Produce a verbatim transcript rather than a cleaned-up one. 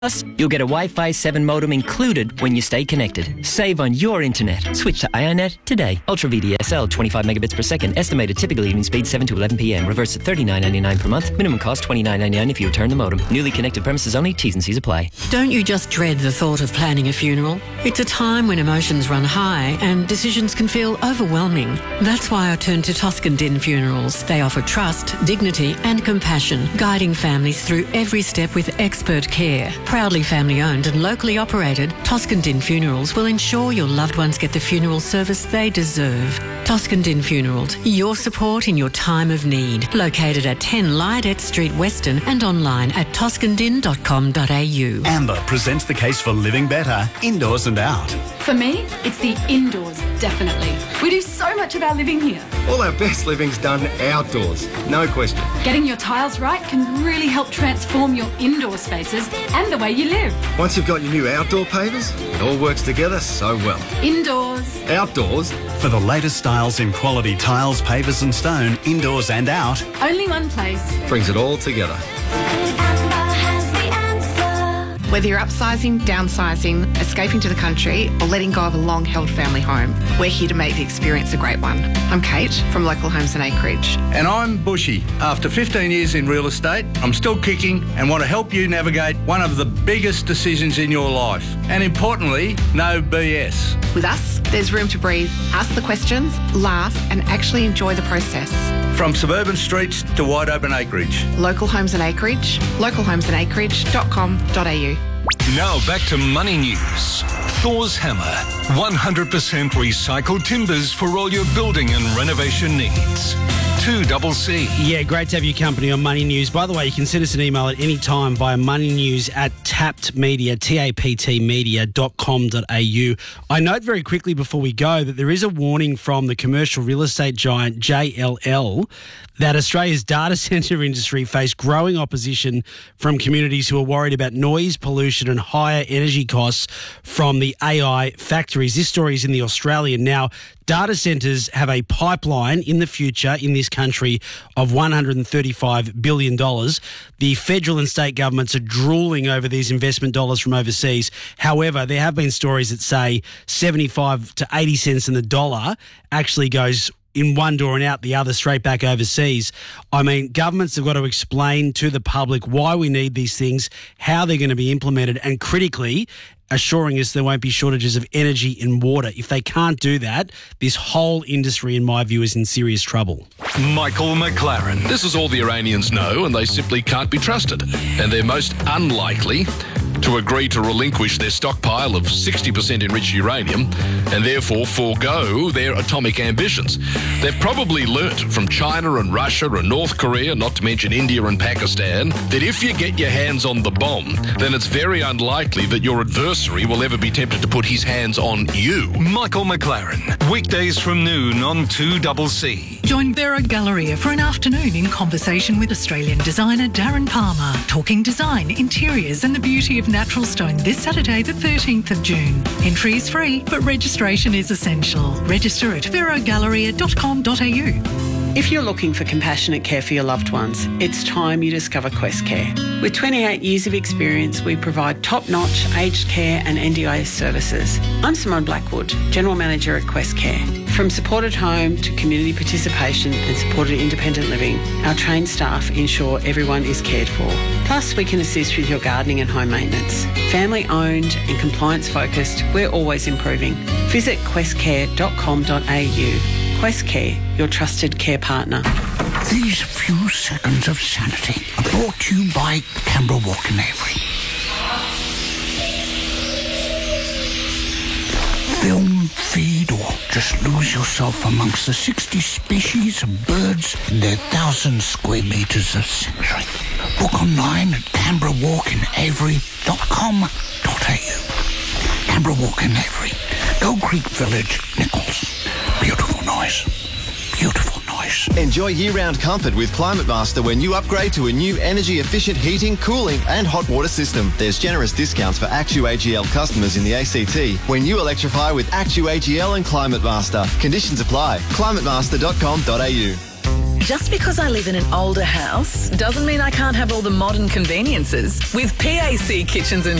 Plus, you'll get a Wi-Fi seven modem included when you stay connected. Save on your internet. Switch to IONET today. Ultra V D S L, twenty-five megabits per second. Estimated typical evening speed seven to eleven p.m. Reverse at thirty-nine ninety-nine per month. Minimum cost twenty-nine ninety-nine if you return the modem. Newly connected premises only. T's and C's apply. Don't you just dread the thought of planning a funeral? It's a time when emotions run high and decisions can feel overwhelming. That's why I turn to Toscan Din Funerals. They offer trust, dignity and compassion, guiding families through every step with expert care. Proudly family-owned and locally operated, Toscan Din Funerals will ensure your loved ones get the funeral service they deserve. Toscan Din Funerals, your support in your time of need. Located at ten Lydet Street, Weston, and online at toscan din dot com dot a u. Amber presents the case for living better, indoors and out. For me, it's the indoors, definitely. We do so much of our living here. All our best living's done outdoors, no question. Getting your tiles right can really help transform your indoor spaces and the way you live. Once you've got your new outdoor pavers, it all works together so well. Indoors. Outdoors. For the latest styles in quality tiles, pavers and stone, indoors and out. Only one place. Brings it all together. Whether you're upsizing, downsizing, escaping to the country, or letting go of a long-held family home, we're here to make the experience a great one. I'm Kate from Local Homes and Acreage. And I'm Bushy. After fifteen years in real estate, I'm still kicking and want to help you navigate one of the biggest decisions in your life. And importantly, no B S. With us, there's room to breathe, ask the questions, laugh, and actually enjoy the process. From suburban streets to wide open acreage. Local Homes and Acreage, local homes and acreage dot com dot a u. Now back to Money News. Thor's Hammer. one hundred percent recycled timbers for all your building and renovation needs. two double C. Yeah, great to have your company on Money News. By the way, you can send us an email at any time via moneynews at tapped media, T A P T media dot com dot a u. I note very quickly before we go that there is a warning from the commercial real estate giant J L L that Australia's data centre industry face growing opposition from communities who are worried about noise, pollution and higher energy costs from the A I factories. This story is in The Australian. Now, data centres have a pipeline in the future in this country of one hundred thirty-five billion dollars. The federal and state governments are drooling over these investment dollars from overseas. However, there have been stories that say seventy-five to eighty cents in the dollar actually goes in one door and out the other, straight back overseas. I mean, governments have got to explain to the public why we need these things, how they're going to be implemented, and critically assuring us there won't be shortages of energy and water. If they can't do that, this whole industry, in my view, is in serious trouble. Michael McLaren. This is all the Iranians know, and they simply can't be trusted. And they're most unlikely to agree to relinquish their stockpile of sixty percent enriched uranium and therefore forego their atomic ambitions. They've probably learnt from China and Russia and North Korea, not to mention India and Pakistan, that if you get your hands on the bomb, then it's very unlikely that your adversary will ever be tempted to put his hands on you. Michael McLaren. Weekdays from noon on two double C. Join Vera Galleria for an afternoon in conversation with Australian designer Darren Palmer, talking design, interiors and the beauty of natural stone this Saturday the thirteenth of June. Entry is free, but registration is essential. Register at vera galleria dot com dot a u. If you're looking for compassionate care for your loved ones, it's time you discover Quest Care. With twenty-eight years of experience, we provide top-notch aged care and N D I S services. I'm Simone Blackwood, General Manager at Quest Care. From supported home to community participation and supported independent living, our trained staff ensure everyone is cared for. Plus, we can assist with your gardening and home maintenance. Family owned and compliance focused, we're always improving. Visit quest care dot com dot a u. Quest Care, your trusted care partner. These few seconds of sanity are brought to you by Canberra Walk and Avery. Film, feed, or just lose yourself amongst the sixty species of birds in their thousand square metres of sanctuary. Book online at canberra walk and avery dot com dot a u. Canberra Walk and Avery, Gold Creek Village, Nichols. Beautiful noise. Beautiful noise. Enjoy year-round comfort with Climate Master when you upgrade to a new energy-efficient heating, cooling and hot water system. There's generous discounts for ActuAGL customers in the A C T when you electrify with ActuAGL and Climate Master. Conditions apply. climate master dot com dot a u. Just because I live in an older house doesn't mean I can't have all the modern conveniences. With P A C Kitchens and